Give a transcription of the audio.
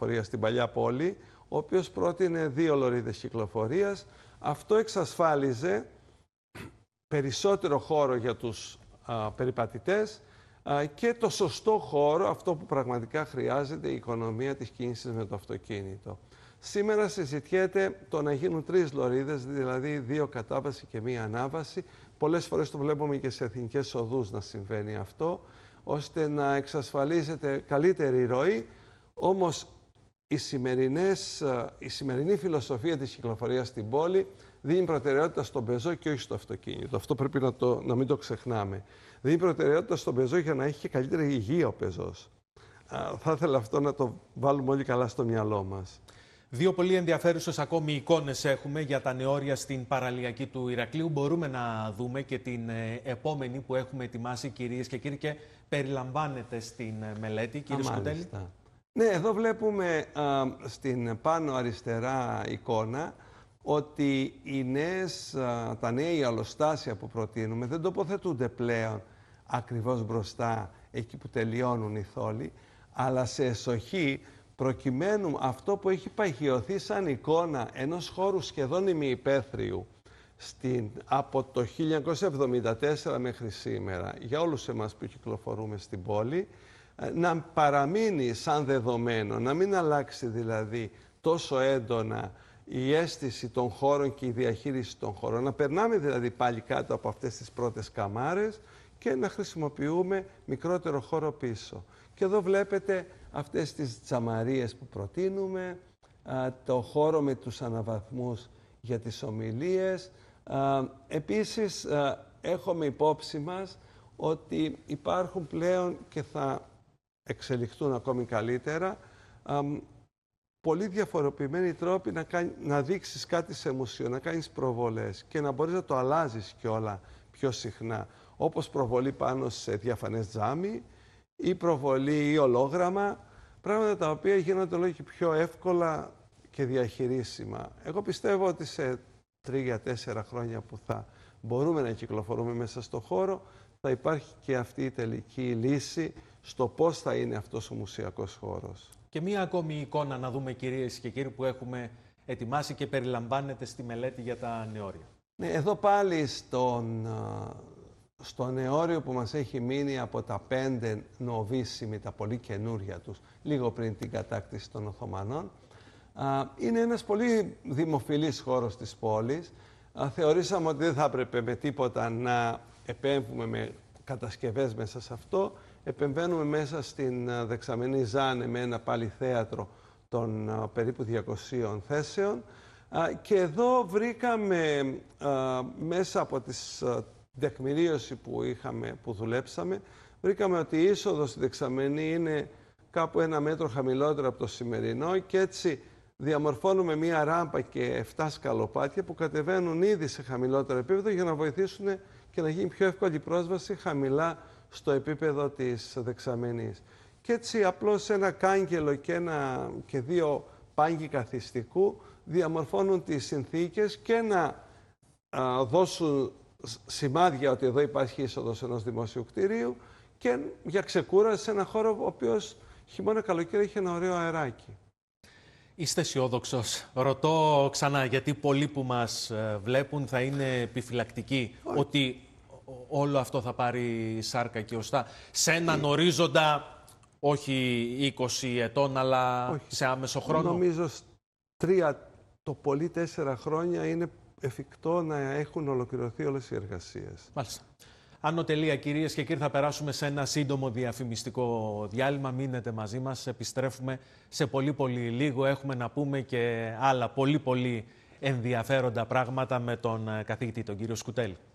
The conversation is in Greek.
κυκλοφορίας στην παλιά πόλη, ο οποίος πρότεινε 2 λωρίδες κυκλοφορίας. Αυτό εξασφάλιζε περισσότερο χώρο για τους περιπατητές και το σωστό χώρο, αυτό που πραγματικά χρειάζεται η οικονομία της κίνησης με το αυτοκίνητο. Σήμερα συζητιέται το να γίνουν 3 λωρίδες, δηλαδή 2 κατάβαση και 1 ανάβαση. Πολλές φορές το βλέπουμε και σε εθνικές οδούς να συμβαίνει αυτό, ώστε να εξασφαλίζεται καλύτερη ροή. Όμως η σημερινή φιλοσοφία της κυκλοφορίας στην πόλη δίνει προτεραιότητα στον πεζό και όχι στο αυτοκίνητο. Αυτό πρέπει να μην το ξεχνάμε. Δίνει προτεραιότητα στον πεζό για να έχει και καλύτερη υγεία ο πεζός. Θα ήθελα αυτό να το βάλουμε όλοι καλά στο μυαλό μας. 2 πολύ ενδιαφέρουσες ακόμη εικόνες έχουμε για τα νεώρια στην παραλιακή του Ηρακλείου. Μπορούμε να δούμε και την επόμενη που έχουμε ετοιμάσει, κυρίες και κύριοι, και περιλαμβάνεται στην μελέτη. Κύριε Σκουτέλη. Ναι, εδώ βλέπουμε στην πάνω αριστερά εικόνα ότι τα νέα αλλοστάσια που προτείνουμε δεν τοποθετούνται πλέον ακριβώς μπροστά, εκεί που τελειώνουν οι θόλοι, αλλά σε εσοχή, προκειμένου αυτό που έχει παγιωθεί σαν εικόνα ενός χώρου σχεδόν ημιυπαίθριου από το 1974 μέχρι σήμερα, για όλους εμάς που κυκλοφορούμε στην πόλη, να παραμείνει σαν δεδομένο, να μην αλλάξει δηλαδή τόσο έντονα η αίσθηση των χώρων και η διαχείριση των χώρων. Να περνάμε δηλαδή πάλι κάτω από αυτές τις πρώτες καμάρες και να χρησιμοποιούμε μικρότερο χώρο πίσω. Και εδώ βλέπετε αυτές τις τζαμαρίες που προτείνουμε, το χώρο με τους αναβαθμούς για τις ομιλίες. Επίσης, έχουμε υπόψη μας ότι υπάρχουν πλέον και θα εξελιχθούν ακόμη καλύτερα πολύ διαφοροποιημένοι τρόποι να δείξεις κάτι σε μουσείο, να κάνεις προβολές και να μπορείς να το αλλάζεις κιόλα πιο συχνά, όπως προβολή πάνω σε διαφανές τζάμι ή προβολή ή ολόγραμμα, πράγματα τα οποία γίνονται όλο και πιο εύκολα και διαχειρίσιμα. Εγώ πιστεύω ότι σε 3-4 χρόνια που θα μπορούμε να κυκλοφορούμε μέσα στο χώρο, θα υπάρχει και αυτή η τελική λύση στο πώς θα είναι αυτός ο μουσιακός χώρος. Και μία ακόμη εικόνα να δούμε, κυρίες και κύριοι, που έχουμε ετοιμάσει και περιλαμβάνεται στη μελέτη για τα νεώρια. Ναι, εδώ πάλι στο νεώριο που μας έχει μείνει από τα 5 νοβίσιμοι, τα πολύ καινούρια τους, λίγο πριν την κατάκτηση των Οθωμανών, είναι ένας πολύ δημοφιλής χώρος της πόλης. Θεωρήσαμε ότι δεν θα έπρεπε με τίποτα να επέμβουμε με κατασκευές μέσα σε αυτό. Επεμβαίνουμε μέσα στην δεξαμενή Ζάνε με ένα πάλι θέατρο των περίπου 200 θέσεων. Και εδώ βρήκαμε μέσα από τις τεκμηρίωση που δουλέψαμε, βρήκαμε ότι η είσοδος στη δεξαμενή είναι κάπου 1 μέτρο χαμηλότερο από το σημερινό και έτσι διαμορφώνουμε μία ράμπα και 7 σκαλοπάτια που κατεβαίνουν ήδη σε χαμηλότερο επίπεδο για να βοηθήσουν και να γίνει πιο εύκολη πρόσβαση χαμηλά στο επίπεδο της δεξαμενής. Και έτσι απλώς ένα κάγκελο και 2 πάγκοι καθιστικού διαμορφώνουν τις συνθήκες και να δώσουν σημάδια ότι εδώ υπάρχει είσοδος ενός δημόσιου κτηρίου και για ξεκούραση σε ένα χώρο ο οποίος χειμώνα καλοκαίρι έχει ένα ωραίο αεράκι. Είστε αισιόδοξος? Ρωτώ ξανά, γιατί πολλοί που μας βλέπουν θα είναι επιφυλακτικοί ότι όλο αυτό θα πάρει σάρκα και οστά σε έναν ορίζοντα όχι 20 ετών, αλλά σε άμεσο χρόνο. Νομίζω 3, το πολύ 4 χρόνια είναι εφικτό να έχουν ολοκληρωθεί όλες οι εργασίες. Μάλιστα. Άνω τελεία, κυρίες και κύριοι, θα περάσουμε σε ένα σύντομο διαφημιστικό διάλειμμα. Μείνετε μαζί μας, επιστρέφουμε σε πολύ λίγο. Έχουμε να πούμε και άλλα πολύ ενδιαφέροντα πράγματα με τον καθηγητή, τον κύριο Σκουτέλη.